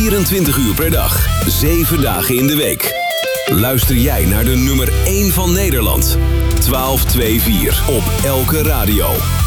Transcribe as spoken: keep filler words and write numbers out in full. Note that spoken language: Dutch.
vierentwintig uur per dag, zeven dagen in de week. Luister jij naar de nummer één van Nederland. twaalf vierentwintig op elke radio.